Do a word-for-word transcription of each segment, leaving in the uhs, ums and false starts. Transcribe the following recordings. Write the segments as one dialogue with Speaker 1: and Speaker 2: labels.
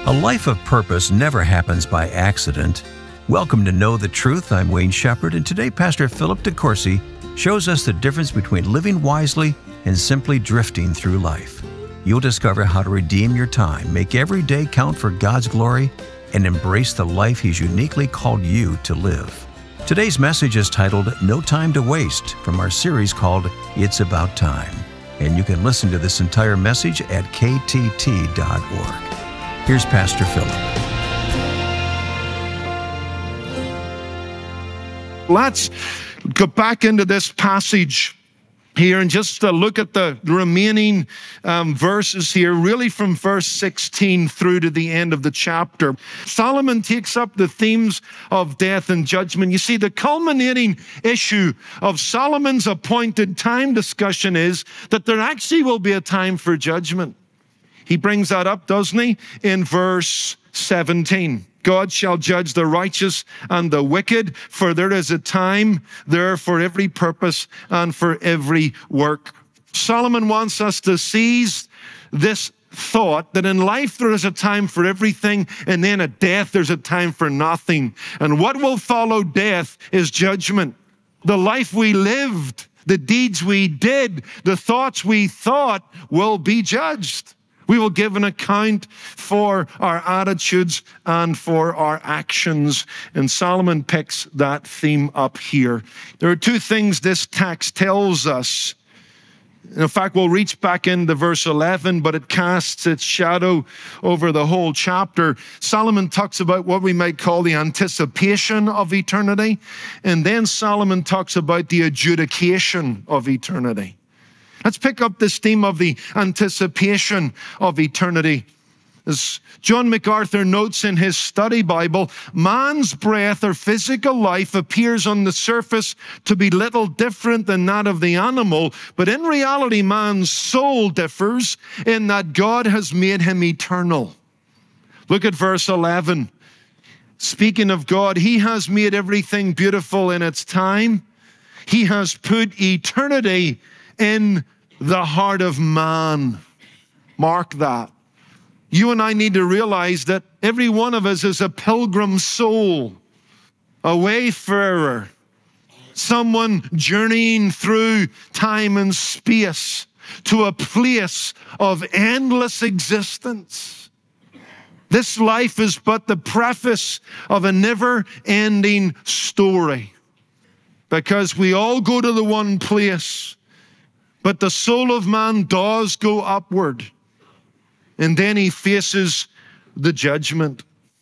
Speaker 1: A life of purpose never happens by accident. Welcome to Know the Truth. I'm Wayne Shepherd, and today Pastor Philip DeCourcy shows us the difference between living wisely and simply drifting through life. You'll discover how to redeem your time, make every day count for God's glory, and embrace the life He's uniquely called you to live. Today's message is titled No Time to Waste from our series called It's About Time. And you can listen to this entire message at k t t dot org. Here's Pastor Philip.
Speaker 2: Let's go back into this passage here and just uh, look at the remaining um, verses here, really from verse sixteen through to the end of the chapter. Solomon takes up the themes of death and judgment. You see, the culminating issue of Solomon's appointed time discussion is that there actually will be a time for judgment. He brings that up, doesn't he, in verse seventeen. God shall judge the righteous and the wicked, for there is a time there for every purpose and for every work. Solomon wants us to seize this thought that in life there is a time for everything, and then at death there's a time for nothing. And what will follow death is judgment. The life we lived, the deeds we did, the thoughts we thought will be judged. We will give an account for our attitudes and for our actions. And Solomon picks that theme up here. There are two things this text tells us. In fact, we'll reach back into verse eleven, but it casts its shadow over the whole chapter. Solomon talks about what we might call the anticipation of eternity. And then Solomon talks about the adjudication of eternity. Let's pick up this theme of the anticipation of eternity. As John MacArthur notes in his study Bible, man's breath or physical life appears on the surface to be little different than that of the animal, but in reality, man's soul differs in that God has made him eternal. Look at verse eleven. Speaking of God, He has made everything beautiful in its time. He has put eternity in the heart of man. Mark that. You and I need to realize that every one of us is a pilgrim soul, a wayfarer, someone journeying through time and space to a place of endless existence. This life is but the preface of a never-ending story, because we all go to the one place. But the soul of man does go upward, and then he faces the judgment.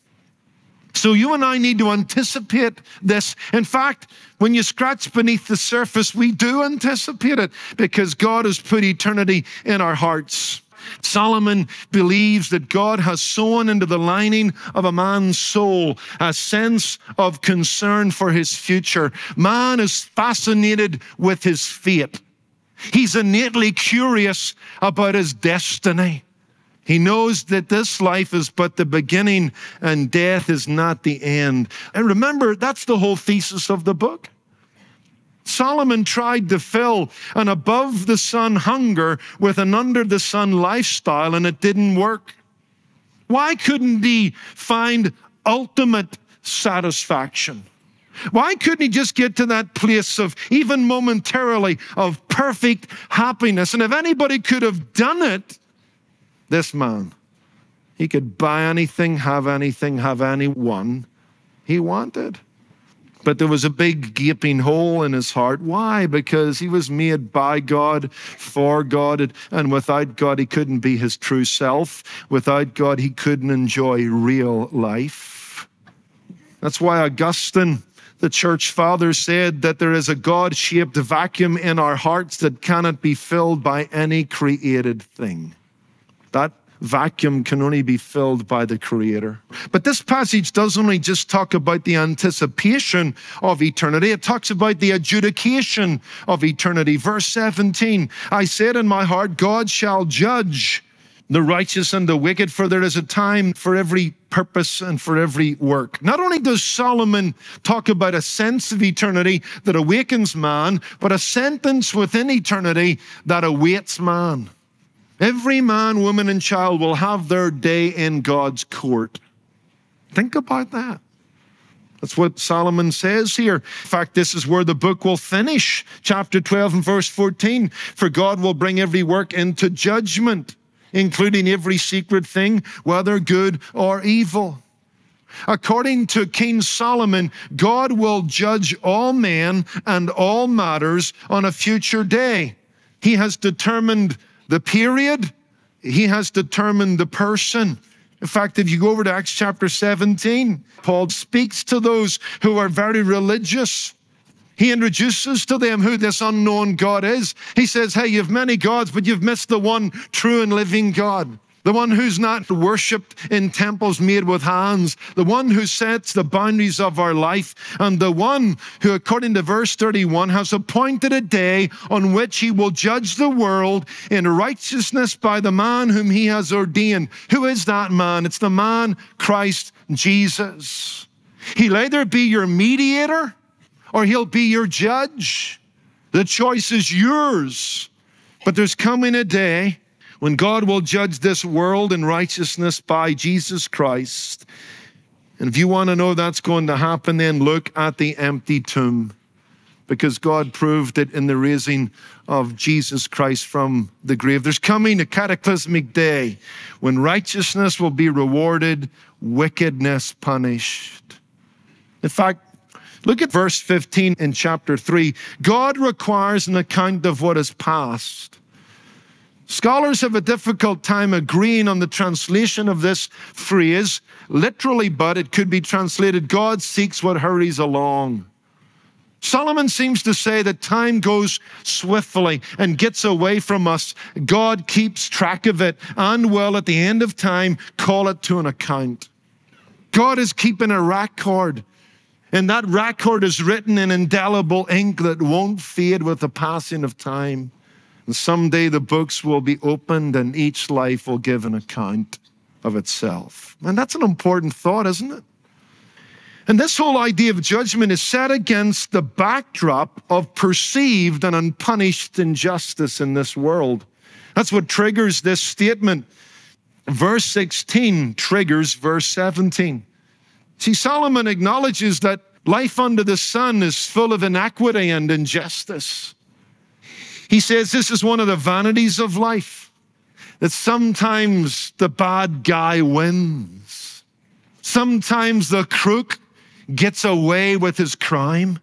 Speaker 2: So you and I need to anticipate this. In fact, when you scratch beneath the surface, we do anticipate it, because God has put eternity in our hearts. Solomon believes that God has sown into the lining of a man's soul a sense of concern for his future. Man is fascinated with his fate. He's innately curious about his destiny. He knows that this life is but the beginning and death is not the end. And remember, that's the whole thesis of the book. Solomon tried to fill an above-the-sun hunger with an under-the-sun lifestyle, and it didn't work. Why couldn't he find ultimate satisfaction? Why couldn't he just get to that place of, even momentarily, of perfect happiness? And if anybody could have done it, this man. He could buy anything, have anything, have anyone he wanted. But there was a big gaping hole in his heart. Why? Because he was made by God, for God, and without God he couldn't be his true self. Without God he couldn't enjoy real life. That's why Augustine, the church father, said that there is a God-shaped vacuum in our hearts that cannot be filled by any created thing. That vacuum can only be filled by the Creator. But this passage doesn't only just talk about the anticipation of eternity, it talks about the adjudication of eternity. Verse seventeen, I said in my heart, God shall judge the righteous and the wicked, for there is a time for every purpose and for every work. Not only does Solomon talk about a sense of eternity that awakens man, but a sentence within eternity that awaits man. Every man, woman, and child will have their day in God's court. Think about that. That's what Solomon says here. In fact, this is where the book will finish. Chapter twelve and verse fourteen. For God will bring every work into judgment, including every secret thing, whether good or evil. According to King Solomon, God will judge all men and all matters on a future day. He has determined the period. He has determined the person. In fact, if you go over to Acts chapter seventeen, Paul speaks to those who are very religious. He introduces to them who this unknown God is. He says, hey, you've many gods, but you've missed the one true and living God. The one who's not worshipped in temples made with hands, the one who sets the boundaries of our life, and the one who, according to verse thirty-one, has appointed a day on which he will judge the world in righteousness by the man whom he has ordained. Who is that man? It's the man, Christ Jesus. He'll either be your mediator or he'll be your judge. The choice is yours. But there's coming a day when God will judge this world in righteousness by Jesus Christ. And if you want to know that's going to happen, then look at the empty tomb, because God proved it in the raising of Jesus Christ from the grave. There's coming a cataclysmic day when righteousness will be rewarded, wickedness punished. In fact, look at verse fifteen in chapter three. God requires an account of what is past. Scholars have a difficult time agreeing on the translation of this phrase, literally, but it could be translated, God seeks what hurries along. Solomon seems to say that time goes swiftly and gets away from us. God keeps track of it and will, at the end of time, call it to an account. God is keeping a record, and that record is written in indelible ink that won't fade with the passing of time. And someday the books will be opened and each life will give an account of itself. And that's an important thought, isn't it? And this whole idea of judgment is set against the backdrop of perceived and unpunished injustice in this world. That's what triggers this statement. Verse sixteen triggers verse seventeen. See, Solomon acknowledges that life under the sun is full of inequity and injustice. He says this is one of the vanities of life, that sometimes the bad guy wins. Sometimes the crook gets away with his crime.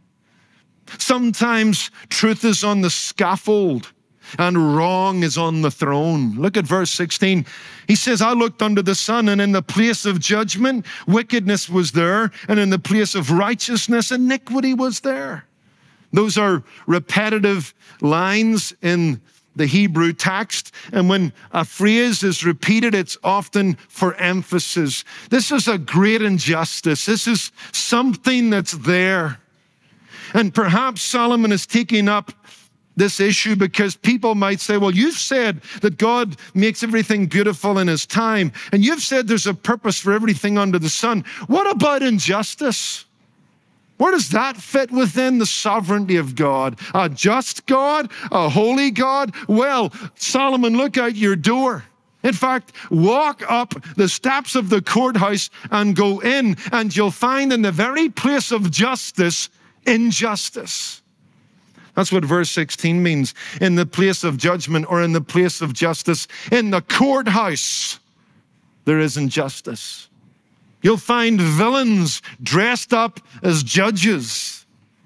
Speaker 2: Sometimes truth is on the scaffold and wrong is on the throne. Look at verse sixteen. He says, I looked under the sun, and in the place of judgment, wickedness was there, and in the place of righteousness, iniquity was there. Those are repetitive lines in the Hebrew text, and when a phrase is repeated, it's often for emphasis. This is a great injustice. This is something that's there. And perhaps Solomon is taking up this issue because people might say, well, you've said that God makes everything beautiful in his time, and you've said there's a purpose for everything under the sun. What about injustice? Where does that fit within the sovereignty of God? A just God? A holy God? Well, Solomon, look out your door. In fact, walk up the steps of the courthouse and go in, and you'll find in the very place of justice, injustice. That's what verse sixteen means. In the place of judgment, or in the place of justice, in the courthouse, there is injustice. You'll find villains dressed up as judges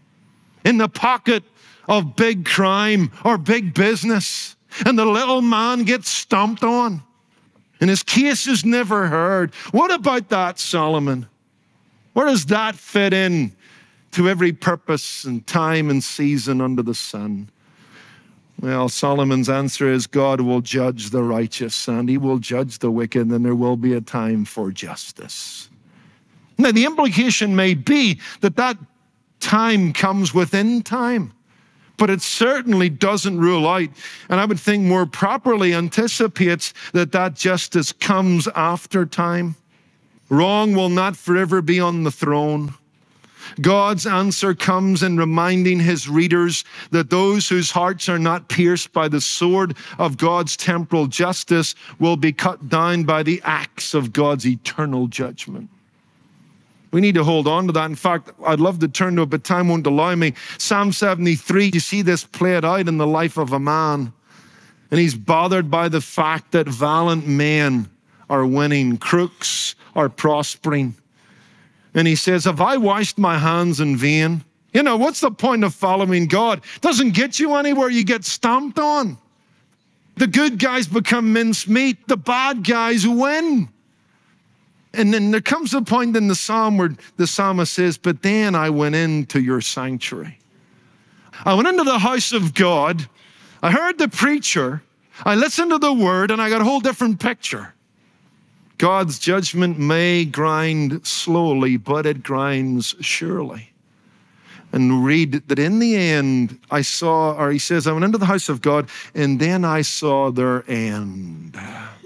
Speaker 2: in the pocket of big crime or big business, and the little man gets stomped on, and his case is never heard. What about that, Solomon? Where does that fit in to every purpose and time and season under the sun? Well, Solomon's answer is God will judge the righteous and he will judge the wicked, and there will be a time for justice. Now, the implication may be that that time comes within time, but it certainly doesn't rule out, and I would think more properly anticipates that that justice comes after time. Wrong will not forever be on the throne. God's answer comes in reminding his readers that those whose hearts are not pierced by the sword of God's temporal justice will be cut down by the axe of God's eternal judgment. We need to hold on to that. In fact, I'd love to turn to it, but time won't allow me. Psalm seventy-three, you see this played out in the life of a man. And he's bothered by the fact that valiant men are winning, crooks are prospering. And he says, have I washed my hands in vain? You know, what's the point of following God? Doesn't get you anywhere, you get stomped on. The good guys become mincemeat, the bad guys win. And then there comes a point in the psalm where the psalmist says, but then I went into your sanctuary. I went into the house of God. I heard the preacher. I listened to the word, and I got a whole different picture. God's judgment may grind slowly, but it grinds surely. And read that in the end, I saw, or he says, I went into the house of God, and then I saw their end.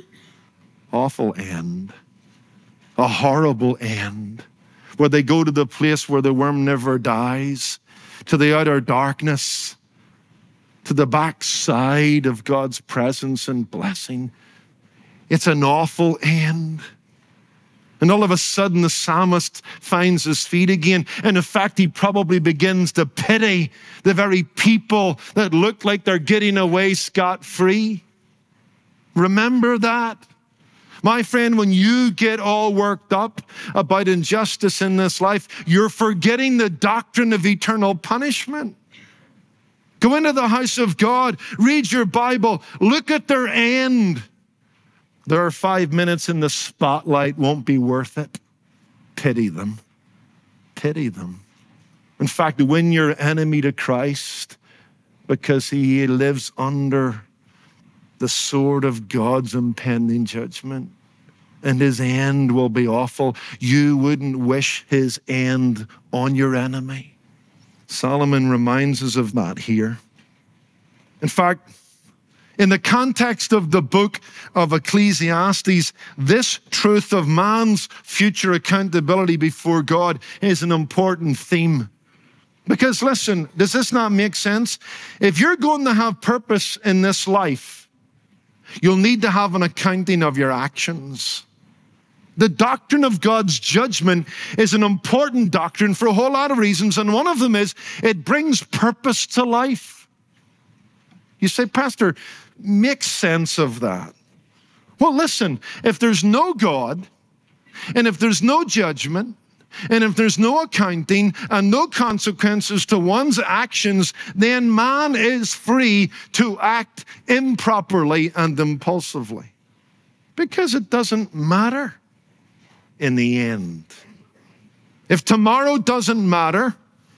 Speaker 2: Awful end. A horrible end, where they go to the place where the worm never dies, to the outer darkness, to the backside of God's presence and blessing. It's an awful end. And all of a sudden, the psalmist finds his feet again. And in fact, he probably begins to pity the very people that look like they're getting away scot-free. Remember that. My friend, when you get all worked up about injustice in this life, you're forgetting the doctrine of eternal punishment. Go into the house of God, read your Bible, look at their end. Their five minutes in the spotlight won't be worth it. Pity them. Pity them. In fact, win your enemy to Christ because he lives under the sword of God's impending judgment, and his end will be awful. You wouldn't wish his end on your enemy. Solomon reminds us of that here. In fact, in the context of the book of Ecclesiastes, this truth of man's future accountability before God is an important theme. Because listen, does this not make sense? If you're going to have purpose in this life, you'll need to have an accounting of your actions. The doctrine of God's judgment is an important doctrine for a whole lot of reasons, and one of them is it brings purpose to life. You say, Pastor, make sense of that. Well, listen, if there's no God, and if there's no judgment, and if there's no accounting and no consequences to one's actions, then man is free to act improperly and impulsively. Because it doesn't matter in the end. If tomorrow doesn't matter,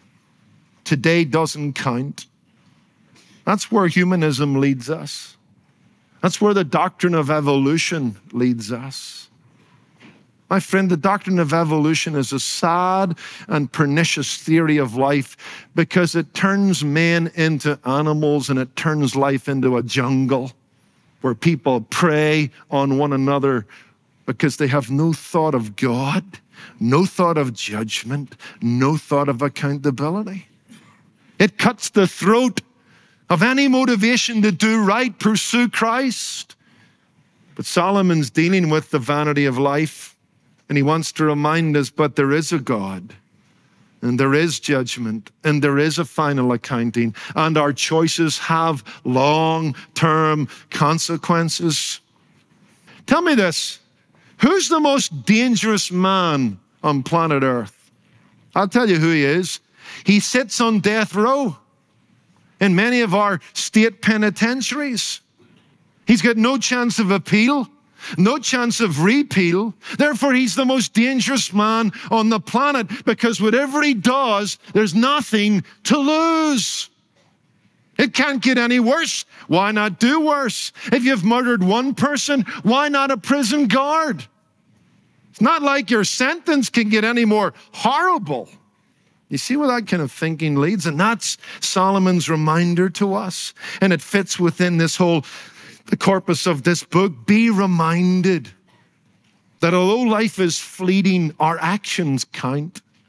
Speaker 2: today doesn't count. That's where humanism leads us. That's where the doctrine of evolution leads us. My friend, the doctrine of evolution is a sad and pernicious theory of life because it turns men into animals and it turns life into a jungle where people prey on one another because they have no thought of God, no thought of judgment, no thought of accountability. It cuts the throat of any motivation to do right, pursue Christ. But Solomon's dealing with the vanity of life. And he wants to remind us, but there is a God, and there is judgment, and there is a final accounting, and our choices have long-term consequences. Tell me this, who's the most dangerous man on planet Earth? I'll tell you who he is. He sits on death row in many of our state penitentiaries. He's got no chance of appeal. No chance of repeal. Therefore, he's the most dangerous man on the planet because whatever he does, there's nothing to lose. It can't get any worse. Why not do worse? If you've murdered one person, why not a prison guard? It's not like your sentence can get any more horrible. You see where that kind of thinking leads? And that's Solomon's reminder to us. And it fits within this whole the corpus of this book. Be reminded that although life is fleeting, our actions count.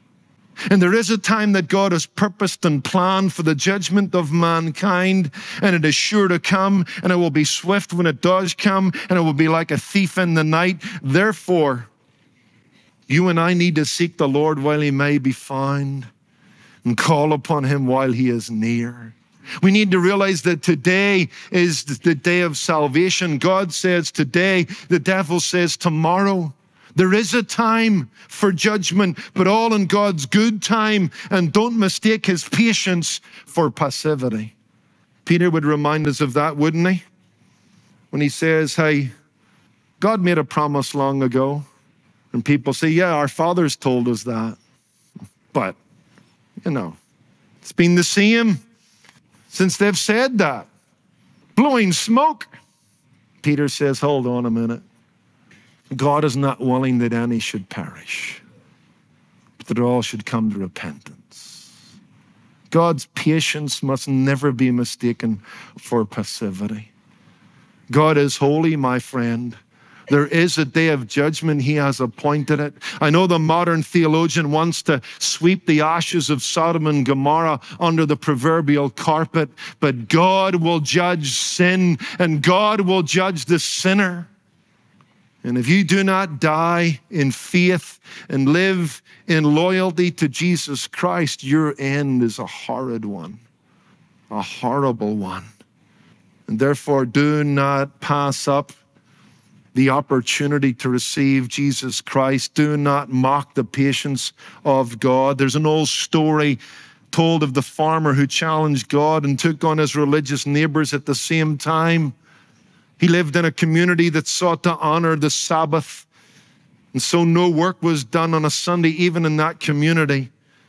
Speaker 2: And there is a time that God has purposed and planned for the judgment of mankind, and it is sure to come, and it will be swift when it does come, and it will be like a thief in the night. Therefore, you and I need to seek the Lord while he may be found, and call upon him while he is near. We need to realize that today is the day of salvation. God says today, the devil says tomorrow. There is a time for judgment, but all in God's good time, and don't mistake his patience for passivity. Peter would remind us of that, wouldn't he? When he says, hey, God made a promise long ago. And people say, yeah, our fathers told us that. But, you know, it's been the same since they've said that. Blowing smoke. Peter says, hold on a minute. God is not willing that any should perish, but that all should come to repentance. God's patience must never be mistaken for passivity. God is holy, my friend. There is a day of judgment. He has appointed it. I know the modern theologian wants to sweep the ashes of Sodom and Gomorrah under the proverbial carpet, but God will judge sin, and God will judge the sinner. And if you do not die in faith and live in loyalty to Jesus Christ, your end is a horrid one, a horrible one. And therefore, do not pass up the opportunity to receive Jesus Christ. Do not mock the patience of God. There's an old story told of the farmer who challenged God and took on his religious neighbors at the same time. He lived in a community that sought to honor the Sabbath, and so no work was done on a Sunday, even in that community.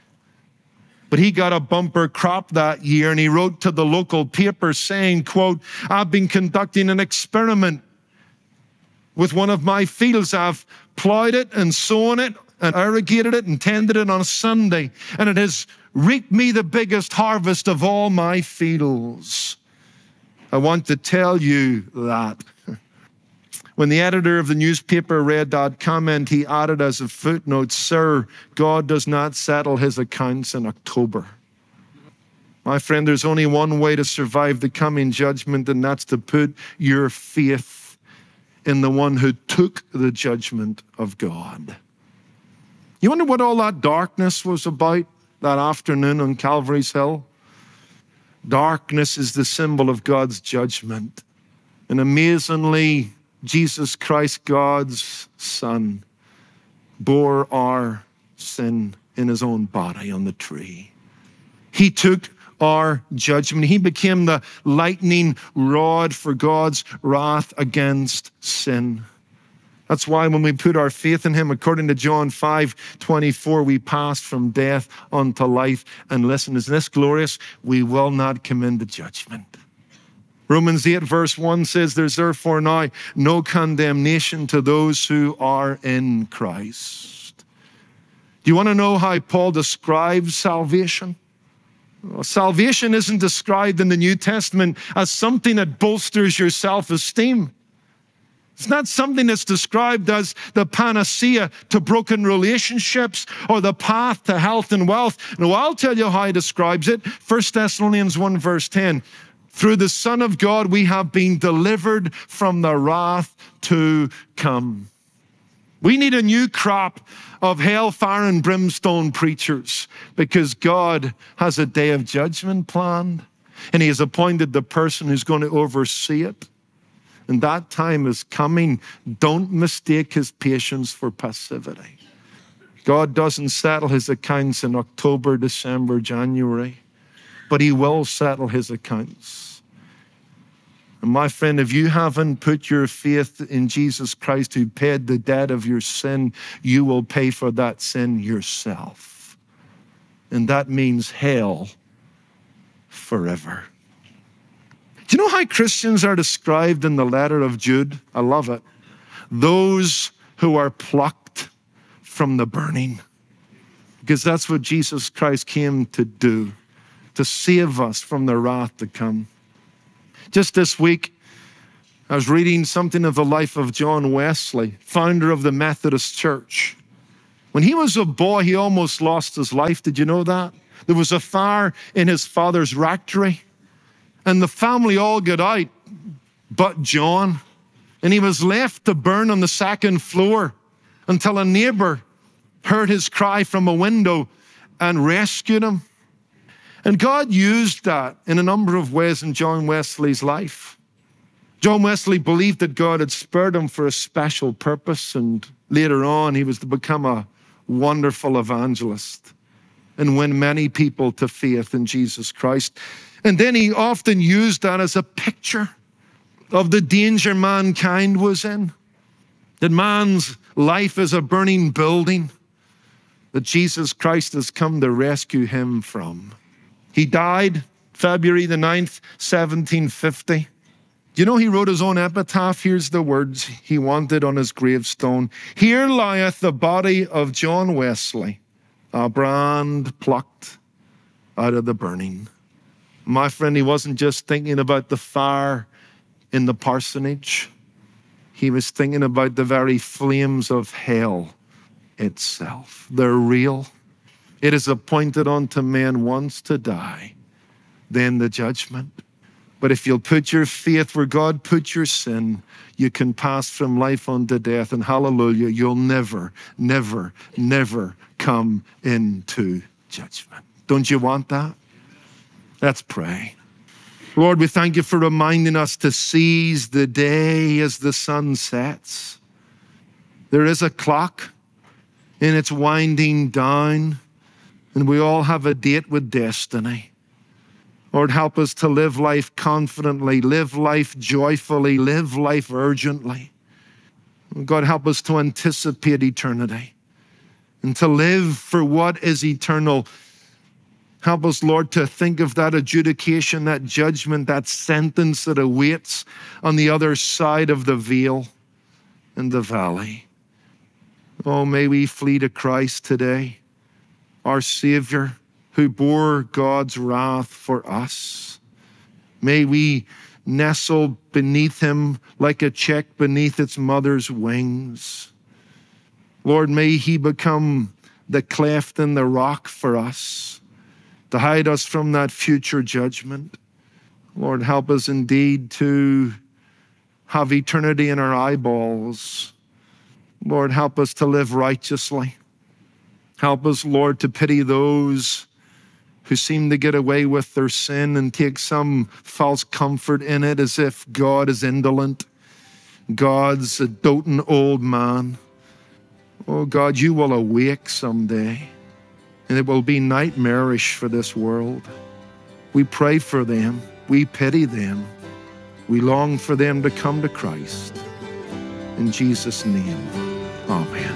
Speaker 2: But he got a bumper crop that year, and he wrote to the local paper saying, quote, I've been conducting an experiment with one of my fields. I've plowed it and sown it and irrigated it and tended it on a Sunday, and it has reaped me the biggest harvest of all my fields. I want to tell you that. When the editor of the newspaper read that comment, he added as a footnote, sir, God does not settle his accounts in October. My friend, there's only one way to survive the coming judgment, and that's to put your faith in the one who took the judgment of God. You wonder what all that darkness was about that afternoon on Calvary's Hill? Darkness is the symbol of God's judgment. And amazingly, Jesus Christ, God's Son, bore our sin in his own body on the tree. He took our judgment. He became the lightning rod for God's wrath against sin. That's why when we put our faith in him, according to John five twenty-four, we pass from death unto life. And listen, is this glorious? We will not come into judgment. Romans eight verse one says, there's therefore now no condemnation to those who are in Christ. Do you want to know how Paul describes salvation? Well, salvation isn't described in the New Testament as something that bolsters your self-esteem. It's not something that's described as the panacea to broken relationships or the path to health and wealth. No, I'll tell you how he describes it. First Thessalonians one verse ten. Through the Son of God, we have been delivered from the wrath to come. We need a new crop of hellfire and brimstone preachers because God has a day of judgment planned, and he has appointed the person who's going to oversee it. And that time is coming. Don't mistake his patience for passivity. God doesn't settle his accounts in October, December, January, but he will settle his accounts. And my friend, if you haven't put your faith in Jesus Christ who paid the debt of your sin, you will pay for that sin yourself. And that means hell forever. Do you know how Christians are described in the letter of Jude? I love it. Those who are plucked from the burning. Because that's what Jesus Christ came to do, to save us from the wrath to come. Just this week, I was reading something of the life of John Wesley, founder of the Methodist Church. When he was a boy, he almost lost his life. Did you know that? There was a fire in his father's rectory, and the family all got out but John. And he was left to burn on the second floor until a neighbor heard his cry from a window and rescued him. And God used that in a number of ways in John Wesley's life. John Wesley believed that God had spared him for a special purpose, and later on he was to become a wonderful evangelist and win many people to faith in Jesus Christ. And then he often used that as a picture of the danger mankind was in, that man's life is a burning building that Jesus Christ has come to rescue him from. He died February the ninth, seventeen fifty. Do you know he wrote his own epitaph? Here's the words he wanted on his gravestone. Here lieth the body of John Wesley, a brand plucked out of the burning. My friend, he wasn't just thinking about the fire in the parsonage. He was thinking about the very flames of hell itself. They're real. It is appointed unto man once to die, then the judgment. But if you'll put your faith where God put your sin, you can pass from life unto death. And hallelujah, you'll never, never, never come into judgment. Don't you want that? Let's pray. Lord, we thank you for reminding us to seize the day as the sun sets. There is a clock and it's winding down, and we all have a date with destiny. Lord, help us to live life confidently, live life joyfully, live life urgently. God, help us to anticipate eternity and to live for what is eternal. Help us, Lord, to think of that adjudication, that judgment, that sentence that awaits on the other side of the veil and the valley. Oh, may we flee to Christ today, our Savior, who bore God's wrath for us. May we nestle beneath him like a chick beneath its mother's wings. Lord, may he become the cleft in the rock for us, to hide us from that future judgment. Lord, help us indeed to have eternity in our eyeballs. Lord, help us to live righteously. Help us, Lord, to pity those who seem to get away with their sin and take some false comfort in it, as if God is indolent. God's a doting old man. Oh God, you will awake someday, and it will be nightmarish for this world. We pray for them. We pity them. We long for them to come to Christ. In Jesus' name, amen.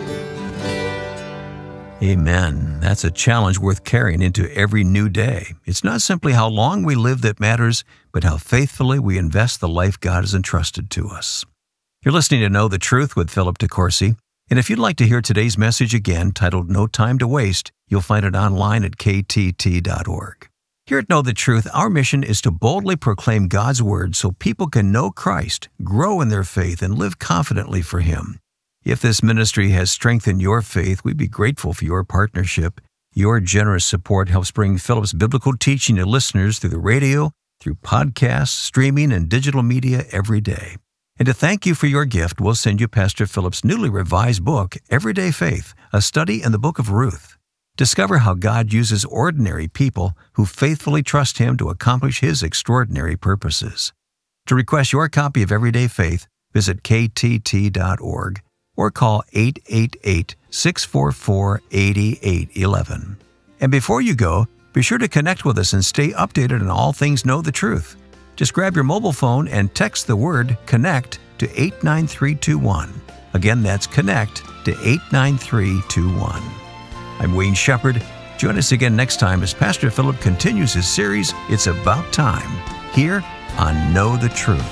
Speaker 1: Amen. That's a challenge worth carrying into every new day. It's not simply how long we live that matters, but how faithfully we invest the life God has entrusted to us. You're listening to Know the Truth with Philip DeCourcy. And if you'd like to hear today's message again, titled No Time to Waste, you'll find it online at k t t dot org. Here at Know the Truth, our mission is to boldly proclaim God's Word so people can know Christ, grow in their faith, and live confidently for Him. If this ministry has strengthened your faith, we'd be grateful for your partnership. Your generous support helps bring Philip's biblical teaching to listeners through the radio, through podcasts, streaming, and digital media every day. And to thank you for your gift, we'll send you Pastor Philip's newly revised book, Everyday Faith, a study in the book of Ruth. Discover how God uses ordinary people who faithfully trust Him to accomplish His extraordinary purposes. To request your copy of Everyday Faith, visit k t t dot org or call eight eight eight, six four four, eight eight one one. And before you go, be sure to connect with us and stay updated on all things Know the Truth. Just grab your mobile phone and text the word CONNECT to eight nine three two one. Again, that's CONNECT to eight nine three two one. I'm Wayne Shepherd. Join us again next time as Pastor Philip continues his series, It's About Time, here on Know the Truth.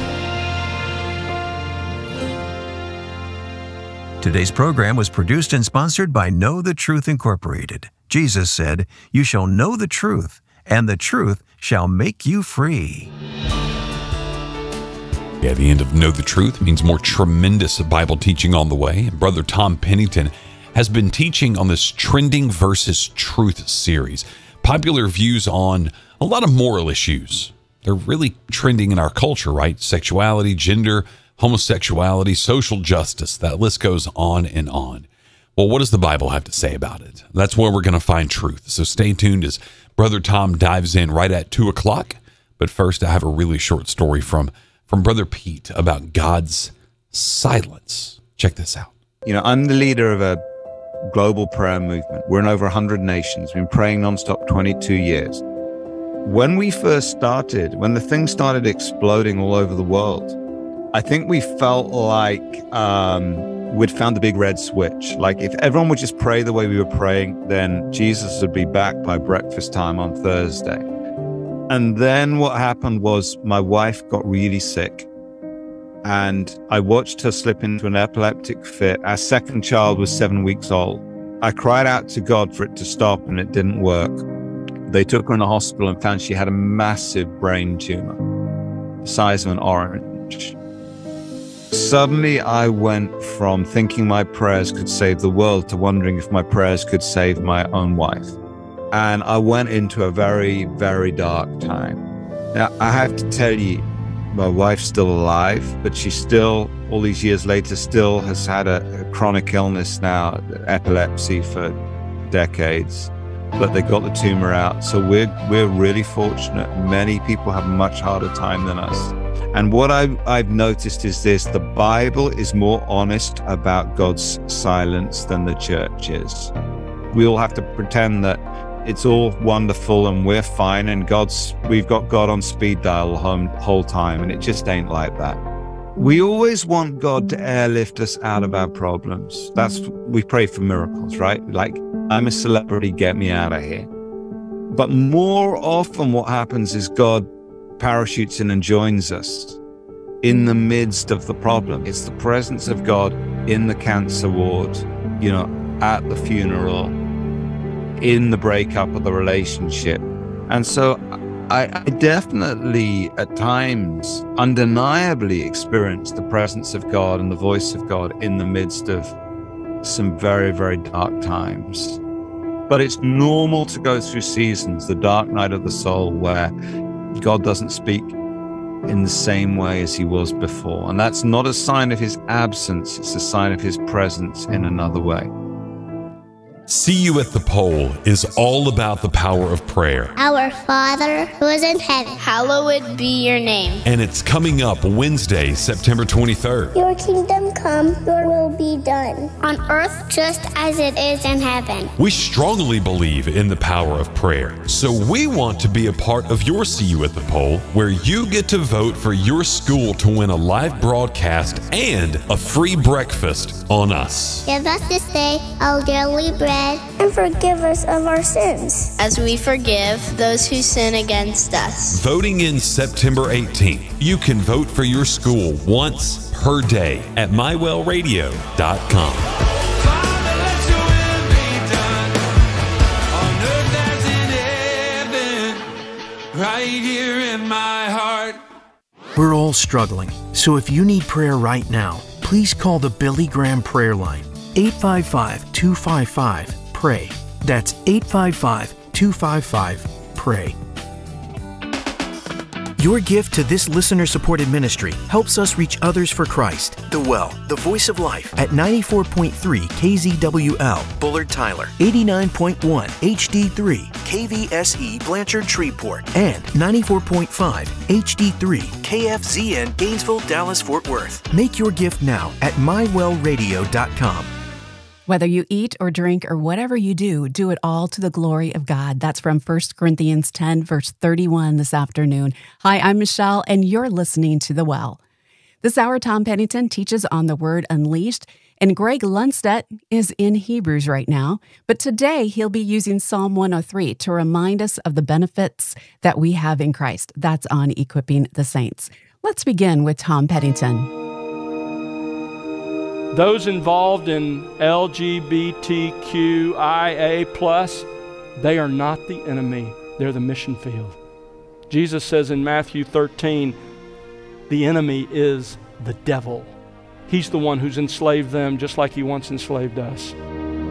Speaker 1: Today's program was produced and sponsored by Know the Truth Incorporated. Jesus said, "You shall know the truth, and the truth shall make you free."
Speaker 3: Yeah, the end of Know the Truth means more tremendous Bible teaching on the way. Brother Tom Pennington has been teaching on this Trending versus Truth series. Popular views on a lot of moral issues. They're really trending in our culture, right? Sexuality, gender, homosexuality, social justice. That list goes on and on. Well, what does the Bible have to say about it? That's where we're going to find truth. So stay tuned as Brother Tom dives in right at two o'clock. But first, I have a really short story from, from Brother Pete about God's silence. Check this out.
Speaker 4: You know, I'm the leader of a global prayer movement. We're in over one hundred nations. We've been praying nonstop twenty-two years. When we first started, when the thing started exploding all over the world, I think we felt like um, we'd found the big red switch. Like if everyone would just pray the way we were praying, then Jesus would be back by breakfast time on Thursday. And then what happened was my wife got really sick. And I watched her slip into an epileptic fit. Our second child was seven weeks old. I cried out to God for it to stop, and it didn't work. They took her in the hospital and found she had a massive brain tumor, the size of an orange. Suddenly, I went from thinking my prayers could save the world to wondering if my prayers could save my own wife. And I went into a very, very dark time. Now, I have to tell you, my wife's still alive, but she still, all these years later, still has had a, a chronic illness now, epilepsy for decades. But they got the tumor out. So we're, we're really fortunate. Many people have a much harder time than us. And what I've, I've noticed is this: the Bible is more honest about God's silence than the church is. We all have to pretend that it's all wonderful and we're fine and God's, we've got God on speed dial the whole, whole time, and it just ain't like that. We always want God to airlift us out of our problems. That's, we pray for miracles, right? Like, I'm a celebrity, get me out of here. But more often what happens is God parachutes in and joins us in the midst of the problem. It's the presence of God in the cancer ward, you know, at the funeral, in the breakup of the relationship. And so I, I definitely at times undeniably experience the presence of God and the voice of God in the midst of some very, very dark times. But it's normal to go through seasons, the dark night of the soul, where God doesn't speak in the same way as he was before. And that's not a sign of his absence, it's a sign of his presence in another way.
Speaker 3: See You at the Pole is all about the power of prayer.
Speaker 5: Our Father who is in heaven, hallowed be your name.
Speaker 3: And it's coming up Wednesday, September twenty-third.
Speaker 5: Your kingdom come, your will be done, on earth just as it is in heaven.
Speaker 3: We strongly believe in the power of prayer, so we want to be a part of your See You at the Pole, where you get to vote for your school to win a live broadcast and a free breakfast on us.
Speaker 5: Give us this day our daily bread, and forgive us of our sins, as we forgive those who sin against us.
Speaker 3: Voting in September eighteenth. You can vote for your school once per day at my well radio dot com.
Speaker 6: Right here in my heart.
Speaker 7: We're all struggling, so if you need prayer right now, please call the Billy Graham Prayer Line, eight five five, two five five, pray. That's eight five five, two five five, pray. Your gift to this listener-supported ministry helps us reach others for Christ. The Well, the Voice of Life, at ninety-four point three K Z W L, Bullard Tyler, eighty-nine point one H D three K V S E Blanchard Shreveport, and ninety-four point five H D three K F Z N Gainesville, Dallas, Fort Worth. Make your gift now at my well radio dot com.
Speaker 8: Whether you eat or drink or whatever you do, do it all to the glory of God. That's from First Corinthians ten, verse thirty-one this afternoon. Hi, I'm Michelle, and you're listening to The Well. This hour, Tom Pennington teaches on the word unleashed, and Greg Lundstedt is in Hebrews right now. But today, he'll be using Psalm one oh three to remind us of the benefits that we have in Christ. That's on Equipping the Saints. Let's begin with Tom Pennington.
Speaker 9: Those involved in L G B T Q I A plus, they are not the enemy. They're the mission field. Jesus says in Matthew thirteen, the enemy is the devil. He's the one who's enslaved them just like he once enslaved us.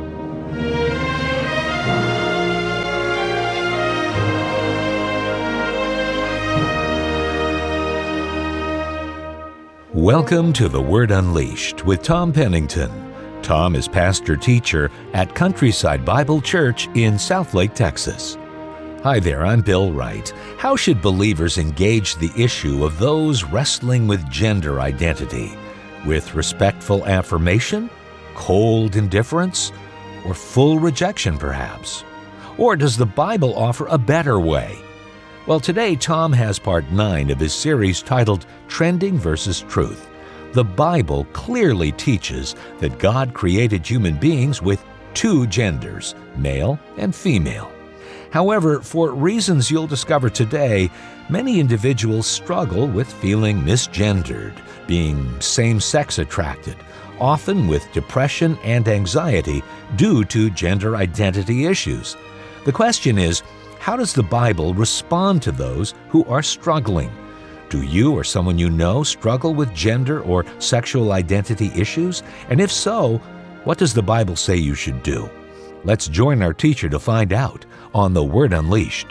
Speaker 10: Welcome to The Word Unleashed with Tom Pennington. Tom is pastor-teacher at Countryside Bible Church in Southlake, Texas. Hi there, I'm Bill Wright. How should believers engage the issue of those wrestling with gender identity? With respectful affirmation, cold indifference, or full rejection perhaps? Or does the Bible offer a better way? Well, today Tom has part nine of his series titled Trending versus Truth. The Bible clearly teaches that God created human beings with two genders, male and female. However, for reasons you'll discover today, many individuals struggle with feeling misgendered, being same-sex attracted, often with depression and anxiety due to gender identity issues. The question is, how does the Bible respond to those who are struggling? Do you or someone you know struggle with gender or sexual identity issues? And if so, what does the Bible say you should do? Let's join our teacher to find out on The Word Unleashed.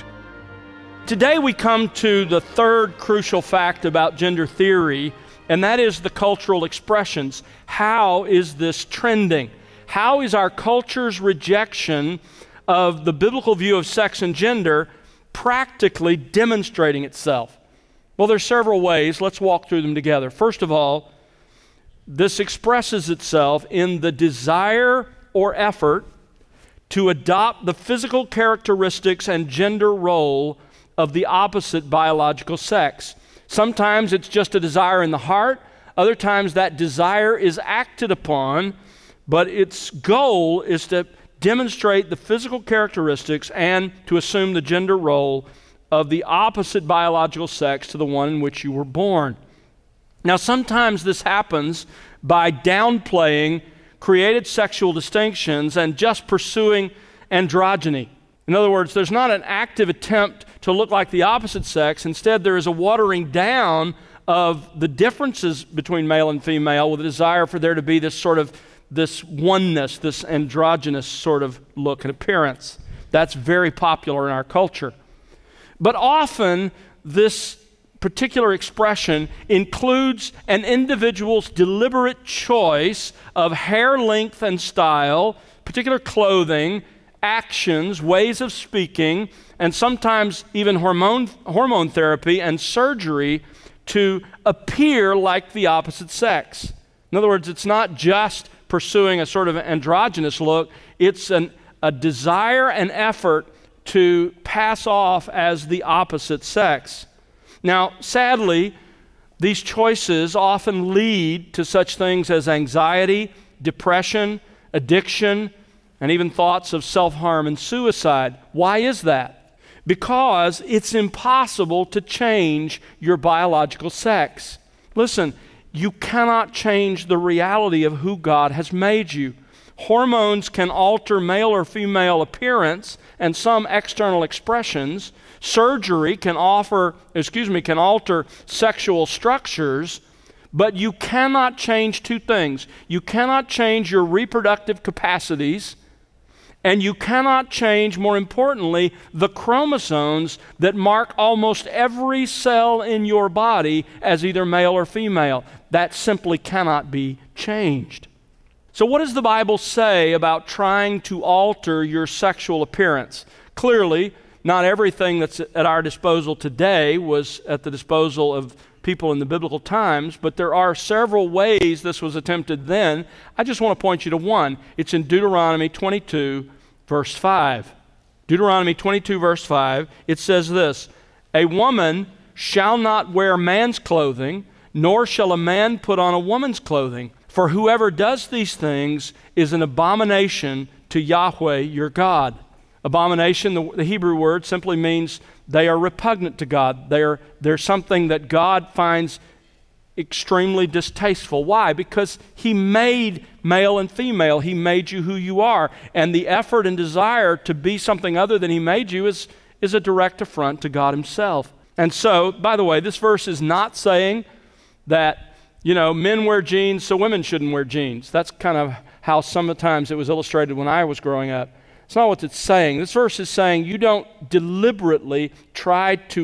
Speaker 9: Today we come to the third crucial fact about gender theory, and that is the cultural expressions. How is this trending? How is our culture's rejection of the biblical view of sex and gender practically demonstrating itself? Well, there's several ways. Let's walk through them together. First of all, this expresses itself in the desire or effort to adopt the physical characteristics and gender role of the opposite biological sex. Sometimes it's just a desire in the heart. Other times that desire is acted upon, but its goal is to demonstrate the physical characteristics and to assume the gender role of the opposite biological sex to the one in which you were born. Now, sometimes this happens by downplaying created sexual distinctions and just pursuing androgyny. In other words, there's not an active attempt to look like the opposite sex. Instead, there is a watering down of the differences between male and female with a desire for there to be this sort of this oneness, this androgynous sort of look and appearance. That's very popular in our culture. But often, this particular expression includes an individual's deliberate choice of hair length and style, particular clothing, actions, ways of speaking, and sometimes even hormone, hormone therapy and surgery to appear like the opposite sex. In other words, it's not just pursuing a sort of androgynous look, it's an, a desire and effort to pass off as the opposite sex. Now, sadly, these choices often lead to such things as anxiety, depression, addiction, and even thoughts of self-harm and suicide. Why is that? Because it's impossible to change your biological sex. Listen, you cannot change the reality of who God has made you. Hormones can alter male or female appearance and some external expressions. Surgery can offer, excuse me, can alter sexual structures, but you cannot change two things. You cannot change your reproductive capacities, and you cannot change, more importantly, the chromosomes that mark almost every cell in your body as either male or female. That simply cannot be changed. So what does the Bible say about trying to alter your sexual appearance? Clearly, not everything that's at our disposal today was at the disposal of people in the biblical times, but there are several ways this was attempted then. I just want to point you to one. It's in Deuteronomy twenty-two, verse five. Deuteronomy twenty-two, verse five, it says this, "A woman shall not wear man's clothing, nor shall a man put on a woman's clothing. For whoever does these things is an abomination to Yahweh your God." Abomination, the, the Hebrew word, simply means they are repugnant to God. They're, they're something that God finds extremely distasteful. Why? Because He made male and female. He made you who you are. And the effort and desire to be something other than He made you is, is a direct affront to God Himself. And so, by the way, this verse is not saying that, you know, men wear jeans, so women shouldn't wear jeans. That's kind of how sometimes it was illustrated when I was growing up. It's not what it's saying. This verse is saying you don't deliberately try to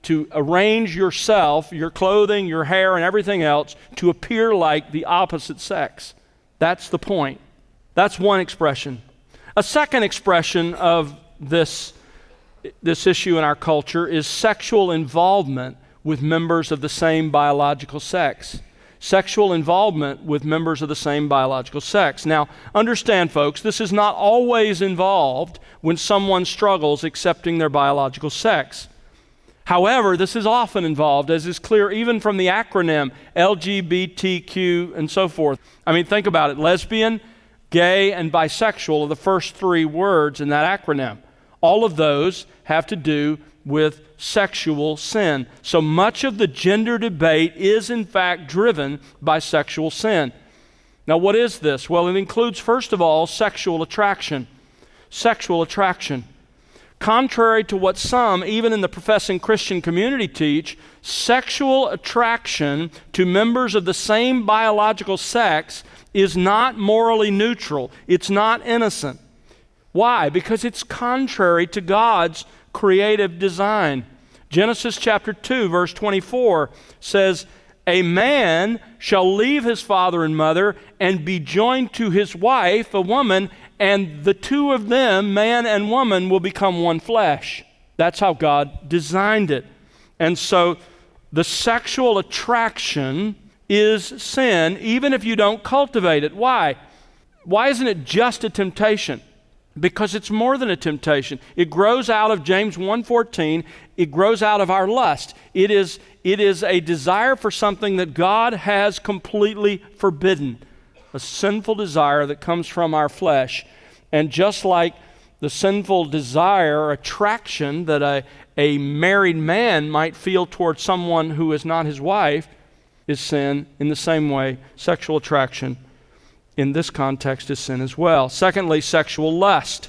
Speaker 9: to arrange yourself, your clothing, your hair, and everything else to appear like the opposite sex. That's the point. That's one expression. A second expression of this, this issue in our culture is sexual involvement with members of the same biological sex. Sexual involvement with members of the same biological sex. Now, understand, folks, this is not always involved when someone struggles accepting their biological sex. However, this is often involved, as is clear even from the acronym L G B T Q and so forth. I mean, think about it. Lesbian, gay, and bisexual are the first three words in that acronym. All of those have to do with sexual sin. So much of the gender debate is in fact driven by sexual sin. Now, what is this? Well, it includes, first of all, sexual attraction. Sexual attraction. Contrary to what some, even in the professing Christian community, teach, sexual attraction to members of the same biological sex is not morally neutral. It's not innocent. Why? Because it's contrary to God's creative design. Genesis chapter two, verse twenty-four says, "A man shall leave his father and mother and be joined to his wife, a woman, and the two of them, man and woman, will become one flesh." That's how God designed it. And so the sexual attraction is sin, even if you don't cultivate it. Why? Why isn't it just a temptation? Because it's more than a temptation. It grows out of James one fourteen. It grows out of our lust. It is, it is a desire for something that God has completely forbidden. A sinful desire that comes from our flesh. And just like the sinful desire or attraction that a, a married man might feel towards someone who is not his wife is sin, in the same way, sexual attraction in this context is sin as well. Secondly, sexual lust.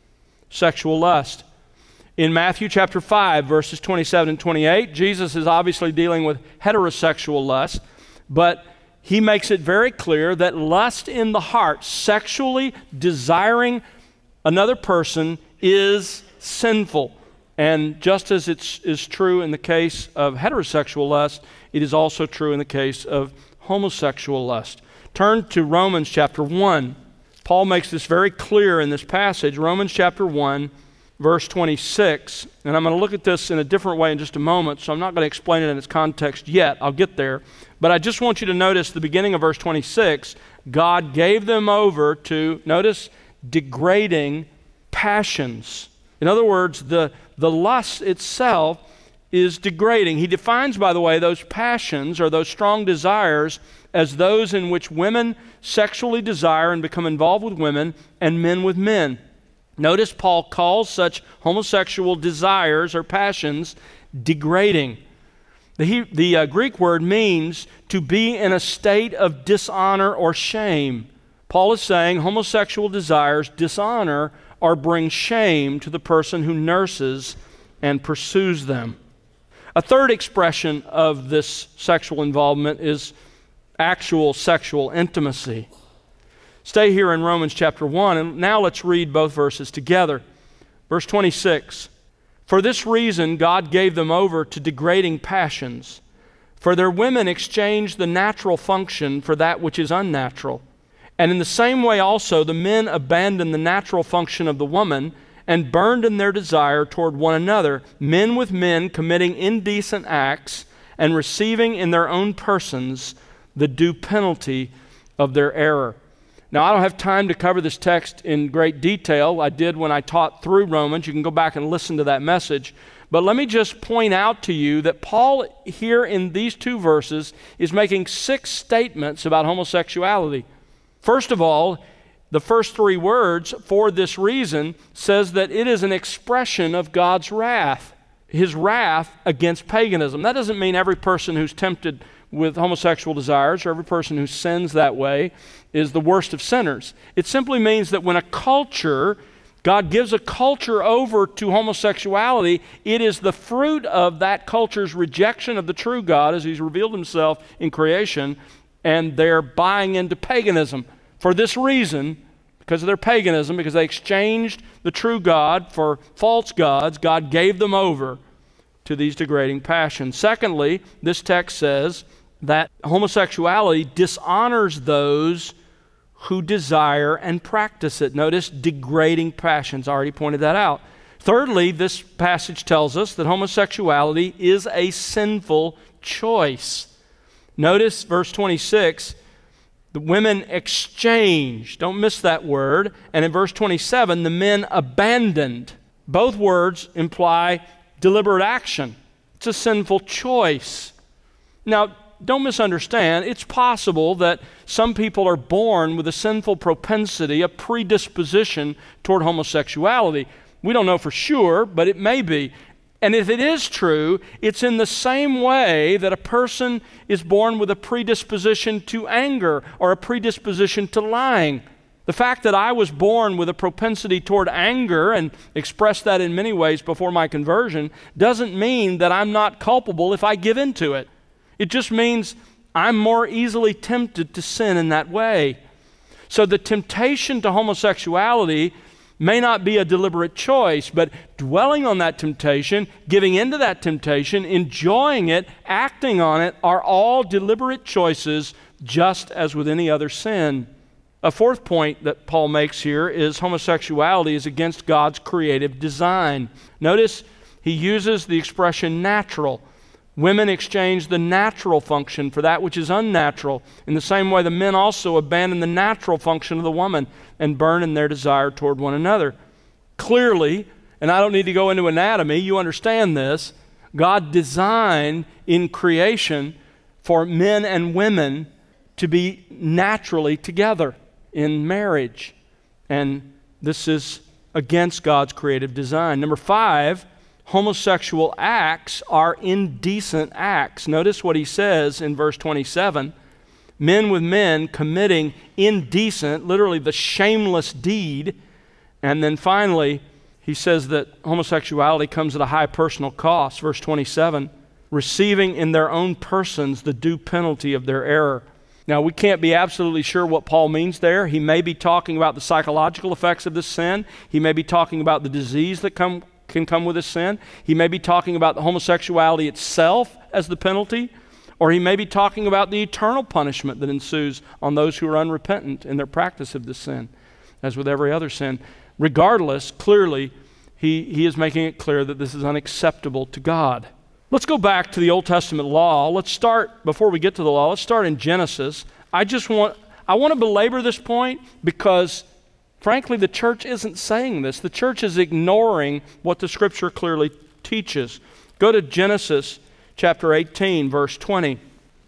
Speaker 9: Sexual lust. In Matthew chapter five, verses twenty-seven and twenty-eight, Jesus is obviously dealing with heterosexual lust, but he makes it very clear that lust in the heart, sexually desiring another person, is sinful. And just as it is true in the case of heterosexual lust, it is also true in the case of homosexual lust. Turn to Romans chapter one. Paul makes this very clear in this passage. Romans chapter one, verse twenty-six. And I'm going to look at this in a different way in just a moment, so I'm not going to explain it in its context yet. I'll get there. But I just want you to notice the beginning of verse twenty-six. God gave them over to, notice, degrading passions. In other words, the, the lust itself is degrading. He defines, by the way, those passions or those strong desires as those in which women sexually desire and become involved with women, and men with men. Notice Paul calls such homosexual desires or passions degrading. The, he, the uh, Greek word means to be in a state of dishonor or shame. Paul is saying homosexual desires dishonor or bring shame to the person who nurses and pursues them. A third expression of this sexual involvement is actual sexual intimacy. Stay here in Romans chapter one, and now let's read both verses together. Verse twenty-six, "For this reason God gave them over to degrading passions, for their women exchanged the natural function for that which is unnatural. And in the same way also the men abandoned the natural function of the woman and burned in their desire toward one another, men with men committing indecent acts and receiving in their own persons the due penalty of their error." Now, I don't have time to cover this text in great detail. I did when I taught through Romans. You can go back and listen to that message. But let me just point out to you that Paul here in these two verses is making six statements about homosexuality. First of all, the first three words, "for this reason," says that it is an expression of God's wrath, his wrath against paganism. That doesn't mean every person who's tempted with homosexual desires or every person who sins that way is the worst of sinners. It simply means that when a culture, God gives a culture over to homosexuality, it is the fruit of that culture's rejection of the true God as he's revealed himself in creation, and they're buying into paganism. For this reason, because of their paganism, because they exchanged the true God for false gods, God gave them over to these degrading passions. Secondly, this text says that homosexuality dishonors those who desire and practice it. Notice degrading passions. I already pointed that out. Thirdly, this passage tells us that homosexuality is a sinful choice. Notice verse twenty-six, the women exchanged. Don't miss that word. And in verse twenty-seven, the men abandoned. Both words imply deliberate action. It's a sinful choice. Now, don't misunderstand. It's possible that some people are born with a sinful propensity, a predisposition toward homosexuality. We don't know for sure, but it may be. And if it is true, it's in the same way that a person is born with a predisposition to anger or a predisposition to lying. The fact that I was born with a propensity toward anger and expressed that in many ways before my conversion doesn't mean that I'm not culpable if I give in to it. It just means I'm more easily tempted to sin in that way. So the temptation to homosexuality may not be a deliberate choice, but dwelling on that temptation, giving into that temptation, enjoying it, acting on it, are all deliberate choices, just as with any other sin. A fourth point that Paul makes here is homosexuality is against God's creative design. Notice he uses the expression natural. Women exchange the natural function for that which is unnatural. In the same way, the men also abandon the natural function of the woman and burn in their desire toward one another. Clearly, and I don't need to go into anatomy, you understand this, God designed in creation for men and women to be naturally together in marriage. And this is against God's creative design. Number five, homosexual acts are indecent acts. Notice what he says in verse twenty-seven. Men with men committing indecent, literally the shameless deed. And then finally, he says that homosexuality comes at a high personal cost. Verse twenty-seven, receiving in their own persons the due penalty of their error. Now, we can't be absolutely sure what Paul means there. He may be talking about the psychological effects of this sin. He may be talking about the disease that come can come with this sin. He may be talking about the homosexuality itself as the penalty, or he may be talking about the eternal punishment that ensues on those who are unrepentant in their practice of this sin, as with every other sin. Regardless, clearly, he, he is making it clear that this is unacceptable to God. Let's go back to the Old Testament law. Let's start, before we get to the law, let's start in Genesis. I just want, I want to belabor this point because frankly, the church isn't saying this. The church is ignoring what the Scripture clearly teaches. Go to Genesis chapter eighteen, verse twenty.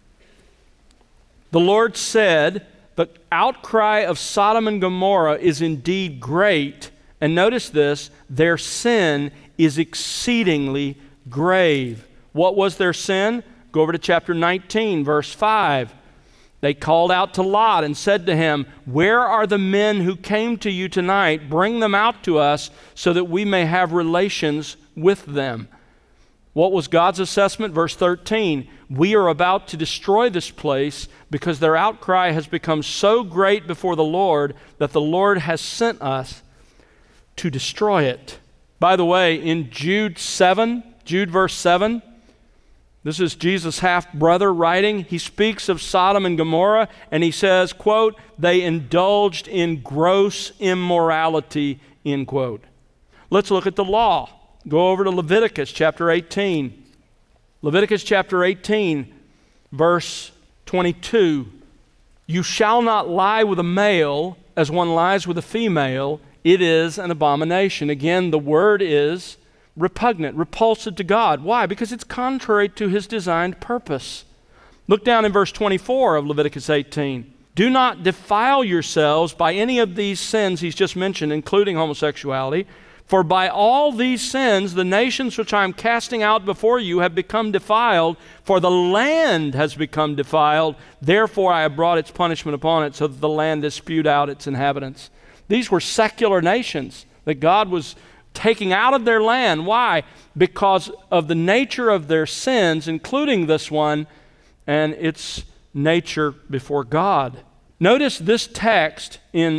Speaker 9: The Lord said, the outcry of Sodom and Gomorrah is indeed great. And notice this, their sin is exceedingly grave. What was their sin? Go over to chapter nineteen, verse five. They called out to Lot and said to him, where are the men who came to you tonight? Bring them out to us so that we may have relations with them. What was God's assessment? Verse thirteen, we are about to destroy this place because their outcry has become so great before the Lord that the Lord has sent us to destroy it. By the way, in Jude seven, Jude verse seven, this is Jesus' half-brother writing. He speaks of Sodom and Gomorrah, and he says, quote, they indulged in gross immorality, end quote. Let's look at the law. Go over to Leviticus chapter eighteen. Leviticus chapter eighteen, verse twenty-two. You shall not lie with a male as one lies with a female. It is an abomination. Again, the word is repugnant, repulsive to God. Why? Because it's contrary to his designed purpose. Look down in verse twenty-four of Leviticus eighteen. Do not defile yourselves by any of these sins he's just mentioned, including homosexuality, for by all these sins the nations which I am casting out before you have become defiled, for the land has become defiled. Therefore I have brought its punishment upon it, so that the land has spewed out its inhabitants. These were secular nations that God was taking out of their land. Why? Because of the nature of their sins, including this one, and its nature before God. Notice this text in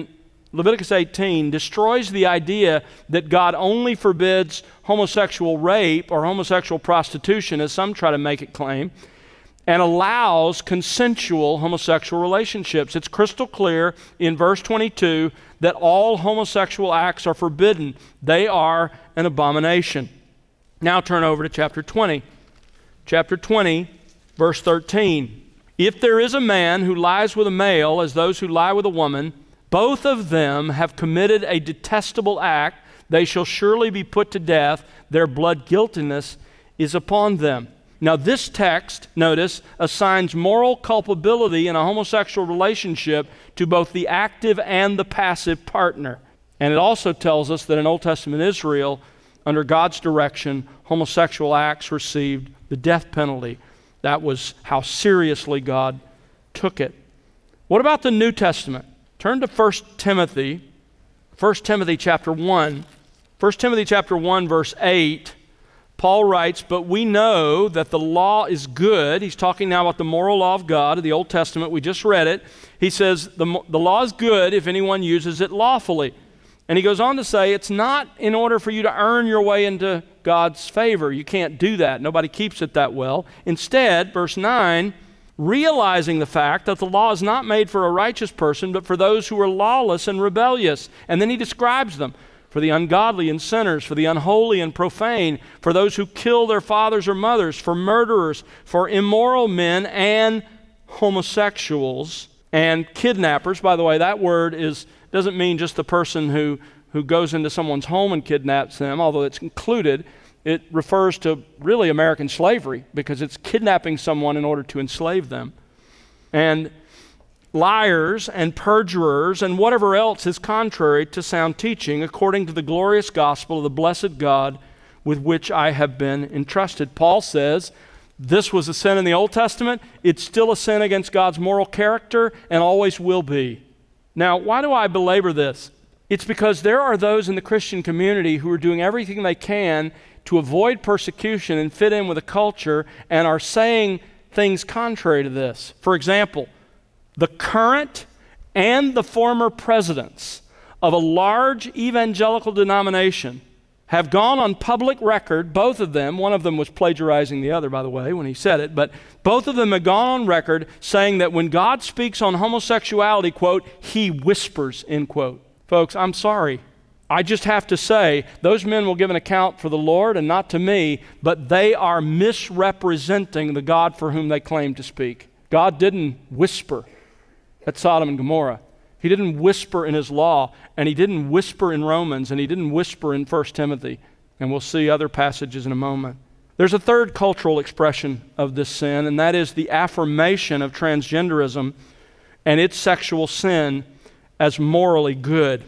Speaker 9: Leviticus eighteen destroys the idea that God only forbids homosexual rape or homosexual prostitution, as some try to make it claim, and allows consensual homosexual relationships. It's crystal clear in verse twenty-two that all homosexual acts are forbidden. They are an abomination. Now turn over to chapter twenty. Chapter twenty, verse thirteen. If there is a man who lies with a male as those who lie with a woman, both of them have committed a detestable act. They shall surely be put to death. Their blood guiltiness is upon them. Now this text, notice, assigns moral culpability in a homosexual relationship to both the active and the passive partner. And it also tells us that in Old Testament Israel, under God's direction, homosexual acts received the death penalty. That was how seriously God took it. What about the New Testament? Turn to First Timothy, First Timothy chapter one. First Timothy chapter one, verse eight. Paul writes, but we know that the law is good. He's talking now about the moral law of God of the Old Testament. We just read it. He says the, the law is good if anyone uses it lawfully. And he goes on to say it's not in order for you to earn your way into God's favor. You can't do that. Nobody keeps it that well. Instead, verse nine, realizing the fact that the law is not made for a righteous person, but for those who are lawless and rebellious. And then he describes them. For the ungodly and sinners, for the unholy and profane, for those who kill their fathers or mothers, for murderers, for immoral men and homosexuals and kidnappers. By the way, that word is doesn't mean just the person who, who goes into someone's home and kidnaps them, although it's included. It refers to really American slavery because it's kidnapping someone in order to enslave them. And liars and perjurers and whatever else is contrary to sound teaching according to the glorious gospel of the blessed God with which I have been entrusted. Paul says this was a sin in the Old Testament. It's still a sin against God's moral character and always will be. Now, why do I belabor this? It's because there are those in the Christian community who are doing everything they can to avoid persecution and fit in with the culture and are saying things contrary to this. For example, the current and the former presidents of a large evangelical denomination have gone on public record, both of them, one of them was plagiarizing the other, by the way, when he said it, but both of them have gone on record saying that when God speaks on homosexuality, quote, he whispers, end quote. Folks, I'm sorry. I just have to say, those men will give an account for the Lord and not to me, but they are misrepresenting the God for whom they claim to speak. God didn't whisper at Sodom and Gomorrah. He didn't whisper in his law, and he didn't whisper in Romans, and he didn't whisper in First Timothy. And we'll see other passages in a moment. There's a third cultural expression of this sin, and that is the affirmation of transgenderism and its sexual sin as morally good.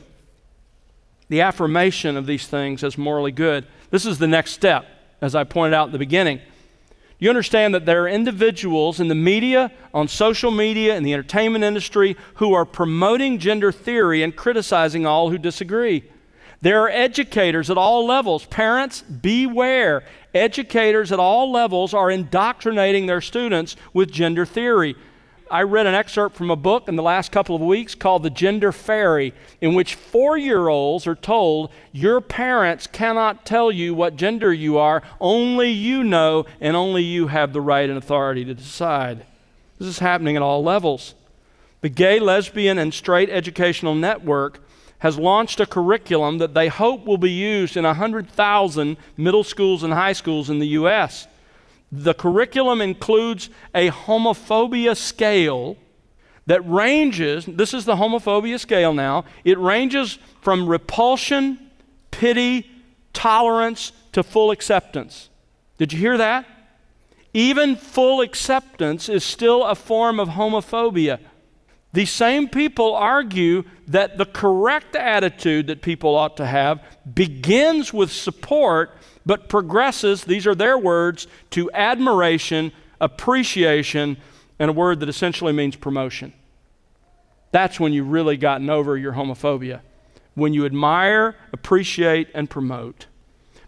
Speaker 9: The affirmation of these things as morally good. This is the next step, as I pointed out in the beginning. You understand that there are individuals in the media, on social media, in the entertainment industry who are promoting gender theory and criticizing all who disagree. There are educators at all levels. Parents, beware. Educators at all levels are indoctrinating their students with gender theory. I read an excerpt from a book in the last couple of weeks called The Gender Fairy, in which four-year-olds are told, your parents cannot tell you what gender you are, only you know, and only you have the right and authority to decide. This is happening at all levels. The Gay, Lesbian, and Straight Educational Network has launched a curriculum that they hope will be used in one hundred thousand middle schools and high schools in the U S The curriculum includes a homophobia scale that ranges, this is the homophobia scale now, it ranges from repulsion, pity, tolerance, to full acceptance. Did you hear that? Even full acceptance is still a form of homophobia. These same people argue that the correct attitude that people ought to have begins with support, but progresses, these are their words, to admiration, appreciation, and a word that essentially means promotion. That's when you've really gotten over your homophobia. When you admire, appreciate, and promote.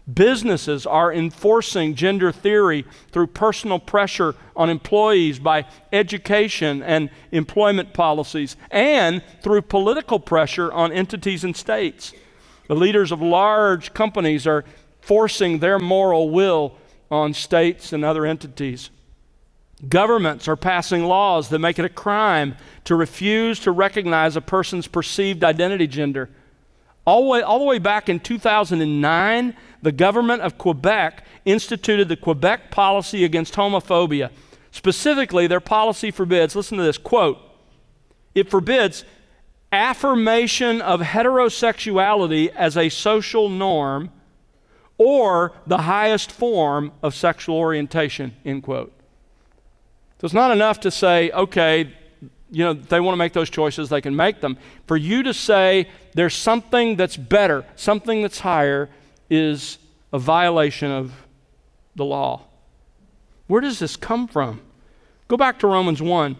Speaker 9: Businesses are enforcing gender theory through personal pressure on employees by education and employment policies, and through political pressure on entities and states. The leaders of large companies are forcing their moral will on states and other entities. Governments are passing laws that make it a crime to refuse to recognize a person's perceived identity gender. All the way, all the way back in two thousand nine, the government of Quebec instituted the Quebec Policy Against Homophobia. Specifically, their policy forbids, listen to this, quote, it forbids affirmation of heterosexuality as a social norm or the highest form of sexual orientation, end quote. So it's not enough to say, okay, you know, they want to make those choices, they can make them. For you to say there's something that's better, something that's higher, is a violation of the law. Where does this come from? Go back to Romans one.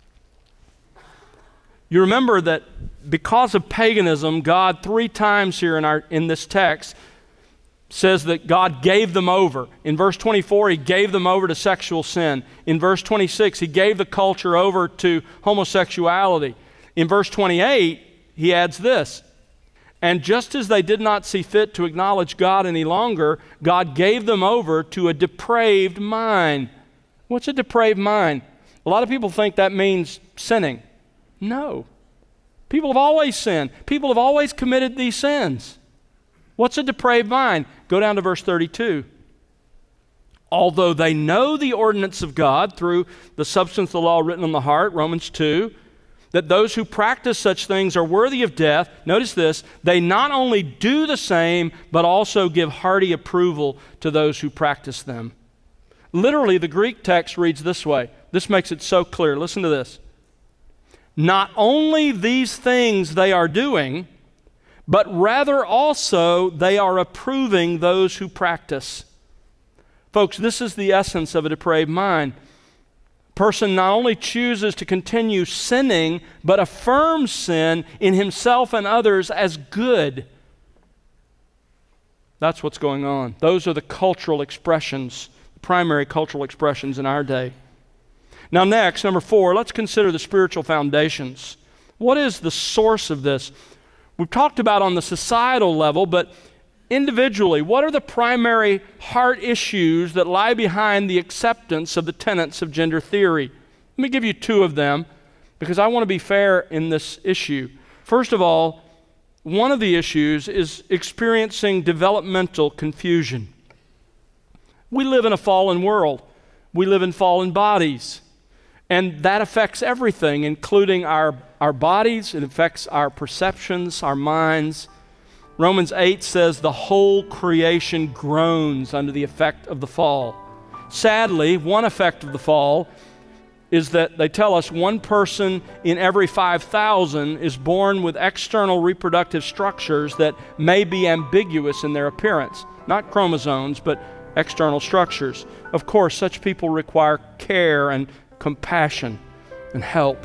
Speaker 9: You remember that because of paganism, God three times here in our in this text says that God gave them over. In verse twenty-four, he gave them over to sexual sin. In verse twenty-six, he gave the culture over to homosexuality. In verse twenty-eight, he adds this, and just as they did not see fit to acknowledge God any longer, God gave them over to a depraved mind. What's a depraved mind? A lot of people think that means sinning. No. People have always sinned. People have always committed these sins. What's a depraved mind? Go down to verse thirty-two. Although they know the ordinance of God through the substance of the law written on the heart, Romans two, that those who practice such things are worthy of death, notice this, they not only do the same, but also give hearty approval to those who practice them. Literally, the Greek text reads this way. This makes it so clear. Listen to this. Not only these things they are doing, but rather also they are approving those who practice. Folks, this is the essence of a depraved mind. A person not only chooses to continue sinning, but affirms sin in himself and others as good. That's what's going on. Those are the cultural expressions, the primary cultural expressions in our day. Now next, number four, let's consider the spiritual foundations. What is the source of this? We've talked about on the societal level, but individually, what are the primary heart issues that lie behind the acceptance of the tenets of gender theory? Let me give you two of them because I want to be fair in this issue. First of all, one of the issues is experiencing developmental confusion. We live in a fallen world. We live in fallen bodies. And that affects everything, including our, our bodies. It affects our perceptions, our minds. Romans eight says the whole creation groans under the effect of the fall. Sadly, one effect of the fall is that they tell us one person in every five thousand is born with external reproductive structures that may be ambiguous in their appearance. Not chromosomes, but external structures. Of course, such people require care and compassion and help.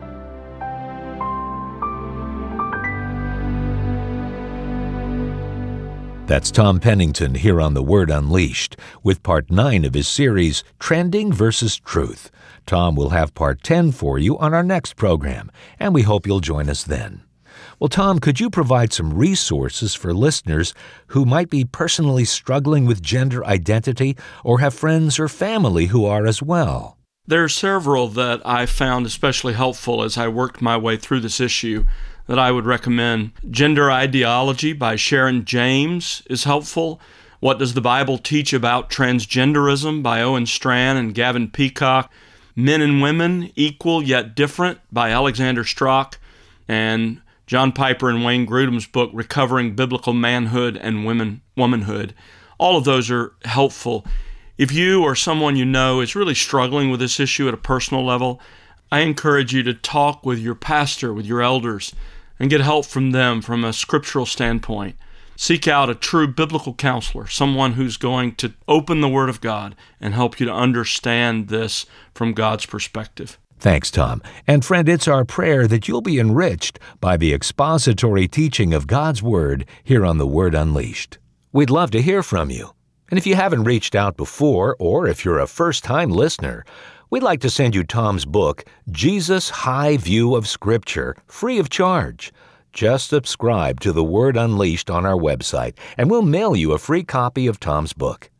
Speaker 10: That's Tom Pennington here on The Word Unleashed with part nine of his series, Trending versus Truth. Tom will have part ten for you on our next program, and we hope you'll join us then. Well, Tom, could you provide some resources for listeners who might be personally struggling with gender identity or have friends or family who are as well?
Speaker 9: There are several that I found especially helpful as I worked my way through this issue that I would recommend. Gender Ideology by Sharon James is helpful. What Does the Bible Teach About Transgenderism by Owen Strachan and Gavin Peacock. Men and Women, Equal Yet Different by Alexander Strock. And John Piper and Wayne Grudem's book, Recovering Biblical Manhood and Women, Womanhood. All of those are helpful. If you or someone you know is really struggling with this issue at a personal level, I encourage you to talk with your pastor, with your elders, and get help from them from a scriptural standpoint. Seek out a true biblical counselor, someone who's going to open the Word of God and help you to understand this from God's perspective.
Speaker 10: Thanks, Tom. And friend, it's our prayer that you'll be enriched by the expository teaching of God's Word here on The Word Unleashed. We'd love to hear from you. And if you haven't reached out before, or if you're a first-time listener, we'd like to send you Tom's book, Jesus' High View of Scripture, free of charge. Just subscribe to The Word Unleashed on our website, and we'll mail you a free copy of Tom's book.